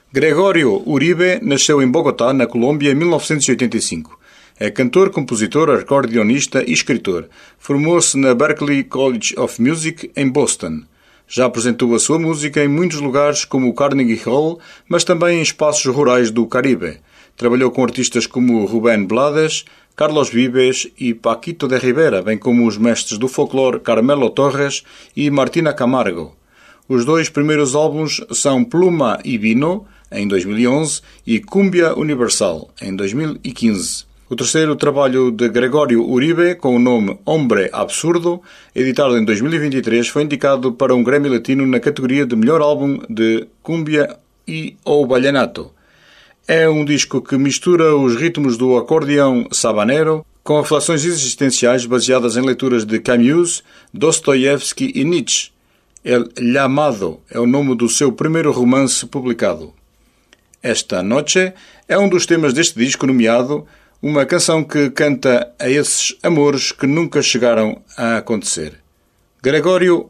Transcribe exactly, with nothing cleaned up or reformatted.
Gregório Uribe nasceu em Bogotá, na Colômbia, em mil novecentos e oitenta e cinco. É cantor, compositor, acordeonista e escritor. Formou-se na Berklee College of Music, em Boston. Já apresentou a sua música em muitos lugares, como o Carnegie Hall, mas também em espaços rurais do Caribe. Trabalhou com artistas como Rubén Blades, Carlos Vives e Paquito de Rivera, bem como os mestres do folclore Carmelo Torres e Martina Camargo. Os dois primeiros álbuns são Pluma y Vino, em dois mil e onze, e Cumbia Universal, em dois mil e quinze. O terceiro trabalho de Gregório Uribe, com o nome Hombre Absurdo, editado em dois mil e vinte e três, foi indicado para um Grammy Latino na categoria de melhor álbum de Cumbia e ou Vallenato. É um disco que mistura os ritmos do acordeão sabanero com reflexões existenciais baseadas em leituras de Camus, Dostoiévski e Nietzsche. El Llamado é o nome do seu primeiro romance publicado. Esta Noche é um dos temas deste disco, nomeado uma canção que canta a esses amores que nunca chegaram a acontecer. Gregório